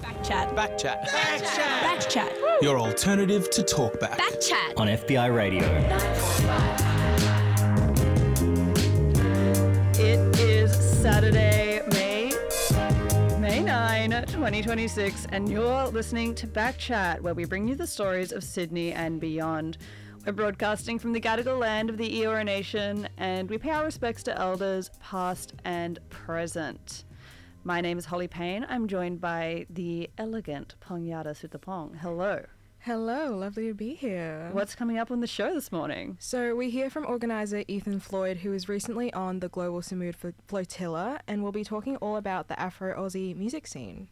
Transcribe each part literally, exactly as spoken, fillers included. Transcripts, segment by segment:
Backchat. Backchat. Backchat. Backchat. Your alternative to talkback. Backchat. On F B I Radio. It is Saturday, May May ninth, twenty twenty-six, and you're listening to Backchat, where we bring you the stories of Sydney and beyond. We're broadcasting from the Gadigal land of the Eora Nation, and we pay our respects to elders past and present. My name is Holly Payne. I'm joined by the elegant Pongyata Sutapong. Hello. Hello, lovely to be here. What's coming up on the show this morning? So we hear from organiser Ethan Floyd, who is recently on the Global Samud Fl- Flotilla, and we'll be talking all about the Afro-Aussie music scene.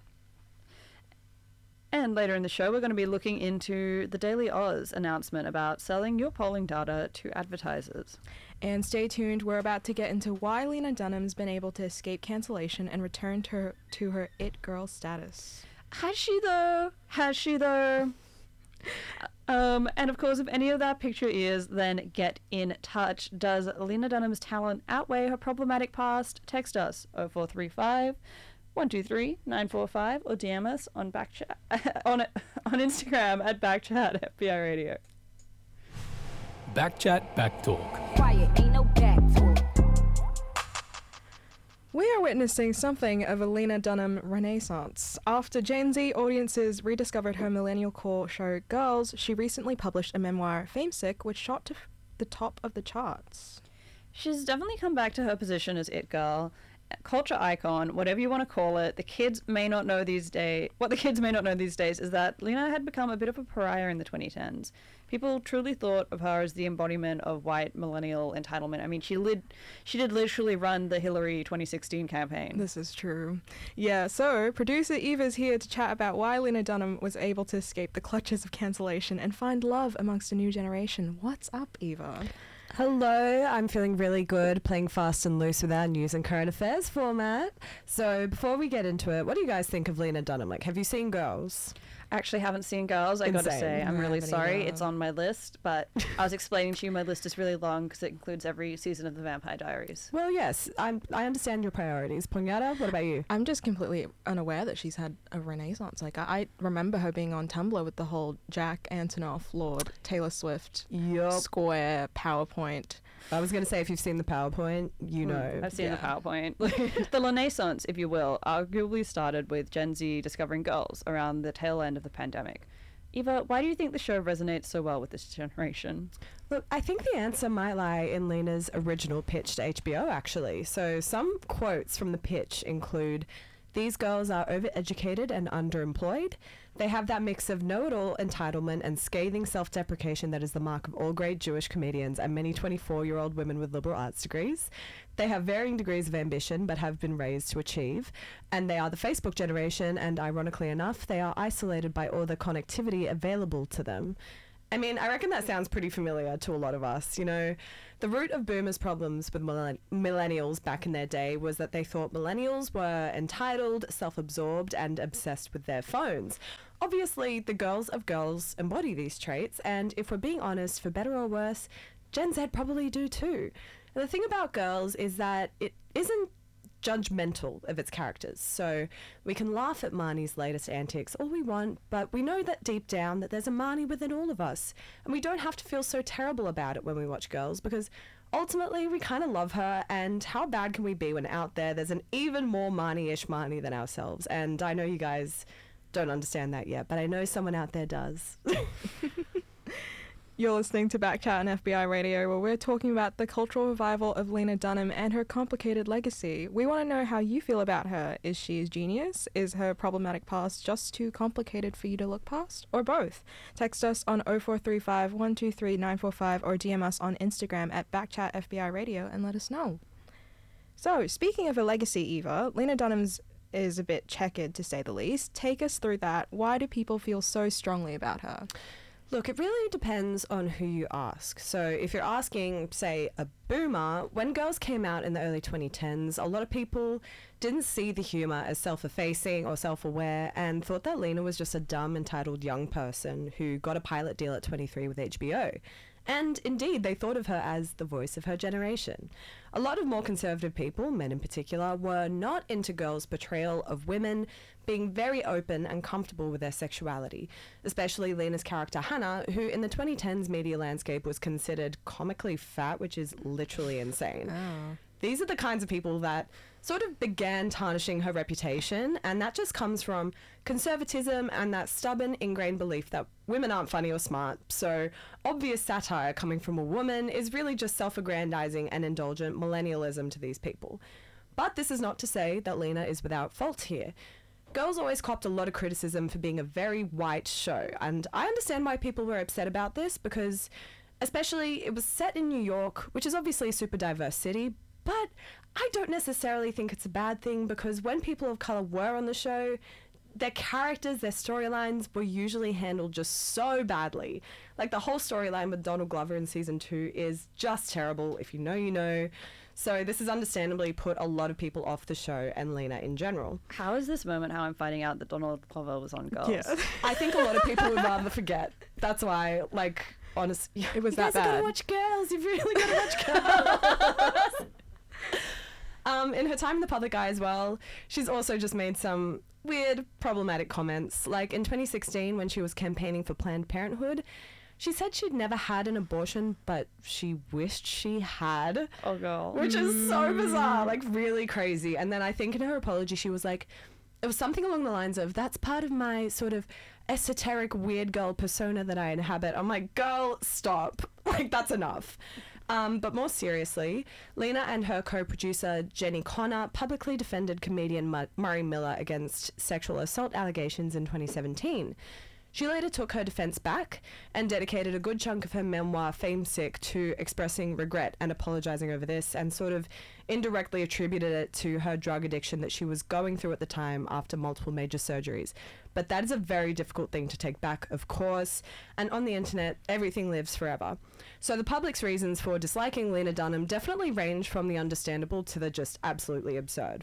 And later in the show, we're going to be looking into the Daily Oz announcement about selling your polling data to advertisers. And stay tuned, we're about to get into why Lena Dunham's been able to escape cancellation and return to her, to her it girl status. Has she though? Has she though? Um, and of course, if any of that picture is, then get in touch. Does Lena Dunham's talent outweigh her problematic past? Text us oh four three five, one two three, nine four five or D M us on Backchat on on Instagram at Backchat F B I Radio. Backchat, Backtalk. Quiet, ain't no back talk. We are witnessing something of a Lena Dunham renaissance. After Gen Z audiences rediscovered her millennial core show Girls, she recently published a memoir, Famesick, which shot to f- the top of the charts. She's definitely come back to her position as it girl, culture icon, whatever you want to call it. The kids may not know these days. What the kids may not know these days is that Lena had become a bit of a pariah in the twenty tens. People truly thought of her as the embodiment of white millennial entitlement. I mean, she lid, she did literally run the Hillary twenty sixteen campaign. This is true. Yeah, so producer Eva's here to chat about why Lena Dunham was able to escape the clutches of cancellation and find love amongst a new generation. What's up, Eva? Hello, I'm feeling really good playing fast and loose with our news and current affairs format. So before we get into it, what do you guys think of Lena Dunham? Like, have you seen Girls? I actually haven't seen Girls, I gotta Insane. say. I'm No, I really haven't sorry. either. It's on my list, but I was explaining to you my list is really long because it includes every season of The Vampire Diaries. Well, yes, I'm, I understand your priorities. Pongyata, what about you? I'm just completely unaware that she's had a renaissance. Like, I, I remember her being on Tumblr with the whole Jack Antonoff, Lord, Taylor Swift, Yup. Square, PowerPoint. I was going to say, if you've seen the PowerPoint, you know. I've seen Yeah. the PowerPoint. The Renaissance, if you will, arguably started with Gen Z discovering girls around the tail end of the pandemic. Eva, why do you think the show resonates so well with this generation? Look, I think the answer might lie in Lena's original pitch to H B O, actually. So some quotes from the pitch include, "These girls are overeducated and underemployed. They have that mix of know-it-all entitlement and scathing self-deprecation that is the mark of all great Jewish comedians and many twenty-four-year-old women with liberal arts degrees. They have varying degrees of ambition but have been raised to achieve. And they are the Facebook generation, and ironically enough, they are isolated by all the connectivity available to them." I mean, I reckon that sounds pretty familiar to a lot of us. You know, the root of boomers' problems with millenn- millennials back in their day was that they thought millennials were entitled, self-absorbed, and obsessed with their phones. Obviously, the girls of girls embody these traits, and if we're being honest, for better or worse, Gen Z probably do too. And the thing about Girls is that it isn't judgmental of its characters. So we can laugh at Marnie's latest antics all we want, but we know that deep down that there's a Marnie within all of us. And we don't have to feel so terrible about it when we watch Girls, because ultimately we kind of love her, and how bad can we be when out there there's an even more Marnie-ish Marnie than ourselves? And I know you guys don't understand that yet, but I know someone out there does. You're listening to Backchat on F B I Radio, where we're talking about the cultural revival of Lena Dunham and her complicated legacy. We want to know how you feel about her. Is she a genius? Is her problematic past just too complicated for you to look past? Or both? Text us on oh four three five, one two three, nine four five or D M us on Instagram at Backchat F B I Radio and let us know. So, speaking of her legacy, Eva, Lena Dunham's is a bit checkered, to say the least. Take us through that. Why do people feel so strongly about her? Look, it really depends on who you ask. So if you're asking, say, a boomer, when Girls came out in the early twenty tens, a lot of people didn't see the humour as self-effacing or self-aware and thought that Lena was just a dumb, entitled young person who got a pilot deal at twenty-three with H B O. And indeed, they thought of her as the voice of her generation. A lot of more conservative people, men in particular, were not into girls' portrayal of women being very open and comfortable with their sexuality, especially Lena's character Hannah, who in the twenty tens media landscape was considered comically fat, which is literally insane. Oh. These are the kinds of people that sort of began tarnishing her reputation, and that just comes from conservatism and that stubborn ingrained belief that women aren't funny or smart. So obvious satire coming from a woman is really just self-aggrandizing and indulgent millennialism to these people. But this is not to say that Lena is without fault here. Girls always copped a lot of criticism for being a very white show, and I understand why people were upset about this, because especially it was set in New York, which is obviously a super diverse city, but I don't necessarily think it's a bad thing, because when people of colour were on the show, their characters, their storylines were usually handled just so badly. Like the whole storyline with Donald Glover in season two is just terrible. If you know, you know. So this has understandably put a lot of people off the show and Lena in general. How is this moment how I'm finding out that Donald Glover was on Girls? Yeah. I think a lot of people would rather forget. That's why, like, honestly, It was you that guys gotta bad. watch Girls. You've really gotta watch Girls. Um, in her time in the public eye as well, she's also just made some weird, problematic comments. Like in twenty sixteen, when she was campaigning for Planned Parenthood, she said she'd never had an abortion, but she wished she had, Oh, girl. which is so bizarre, like really crazy. And then I think in her apology, she was like, it was something along the lines of, that's part of my sort of esoteric weird girl persona that I inhabit. I'm like, girl, stop. Like, that's enough. Um, but more seriously, Lena and her co-producer Jenny Connor publicly defended comedian Mu- Murray Miller against sexual assault allegations in twenty seventeen. She later took her defense back and dedicated a good chunk of her memoir, Fame Sick, to expressing regret and apologizing over this, and sort of indirectly attributed it to her drug addiction that she was going through at the time after multiple major surgeries. But that is a very difficult thing to take back, of course, and on the internet, everything lives forever. So the public's reasons for disliking Lena Dunham definitely range from the understandable to the just absolutely absurd.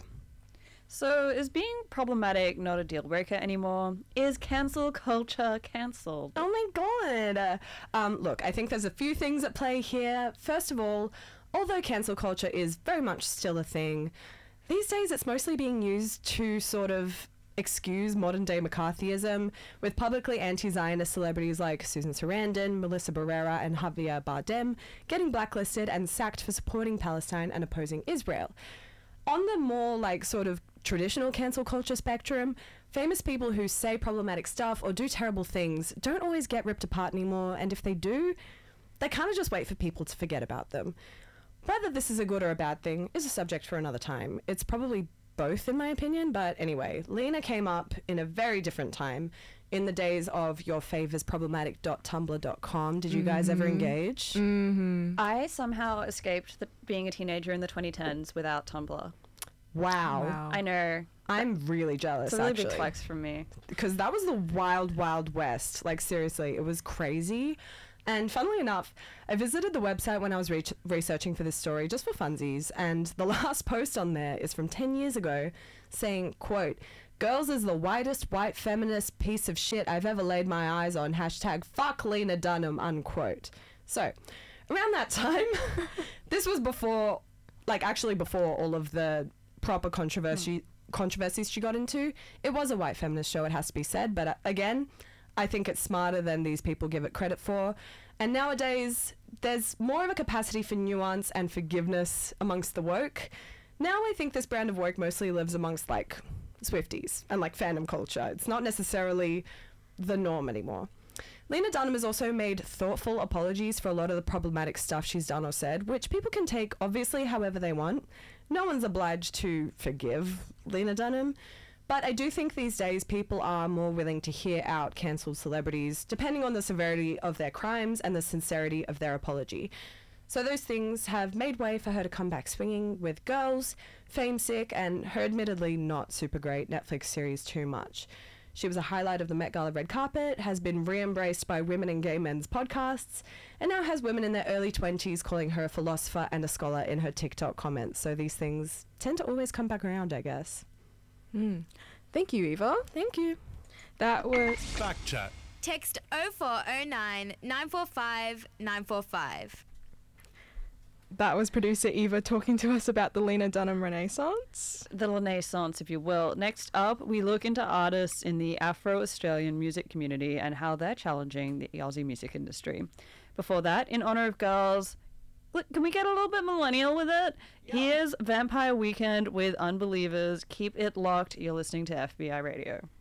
So is being problematic not a deal breaker anymore? Is cancel culture cancelled? Oh my god. Uh, um, look, I think there's a few things at play here. First of all, although cancel culture is very much still a thing, these days it's mostly being used to sort of excuse modern-day McCarthyism, with publicly anti-Zionist celebrities like Susan Sarandon, Melissa Barrera, and Javier Bardem getting blacklisted and sacked for supporting Palestine and opposing Israel. On the more, like, sort of traditional cancel culture spectrum, famous people who say problematic stuff or do terrible things don't always get ripped apart anymore, and if they do, they kind of just wait for people to forget about them. Whether this is a good or a bad thing is a subject for another time. It's probably both, in my opinion, but anyway, Lena came up in a very different time, in the days of your favors problematic dot tumblr dot com. Did you guys ever engage? Mm-hmm. I somehow escaped the, being a teenager in the twenty tens without Tumblr. Wow. Wow. I know. I'm really jealous, It's a really actually. big flex from me. Because that was the wild, wild west. Like, seriously, it was crazy. And funnily enough, I visited the website when I was re- researching for this story just for funsies, and the last post on there is from ten years ago saying, quote, "Girls is the whitest white feminist piece of shit I've ever laid my eyes on, hashtag fuck Lena Dunham," unquote. So, around that time, this was before, like actually before all of the proper controversy, controversies she got into. It was a white feminist show, it has to be said, but uh, again, I think it's smarter than these people give it credit for. And nowadays, there's more of a capacity for nuance and forgiveness amongst the woke. Now I think this brand of woke mostly lives amongst, like, Swifties and, like, fandom culture. It's not necessarily the norm anymore. Lena Dunham has also made thoughtful apologies for a lot of the problematic stuff she's done or said, which people can take, obviously, however they want. No one's obliged to forgive Lena Dunham. But I do think these days people are more willing to hear out cancelled celebrities, depending on the severity of their crimes and the sincerity of their apology. So those things have made way for her to come back swinging with Girls, Fame Sick, and her admittedly not super great Netflix series Too Much. She was a highlight of the Met Gala red carpet, has been re-embraced by women and gay men's podcasts, and now has women in their early twenties calling her a philosopher and a scholar in her TikTok comments. So these things tend to always come back around, I guess. Mm. Thank you, Eva. Thank you. That was Back chat. text oh four oh nine, nine four five, nine four five. That was producer Eva talking to us about the Lena Dunham Renaissance. The Renaissance, if you will. Next up, we look into artists in the Afro-Australian music community and how they're challenging the Aussie music industry. Before that, in honor of girls, look, can we get a little bit millennial with it? Yeah. Here's Vampire Weekend with Unbelievers. Keep it locked. You're listening to F B I Radio.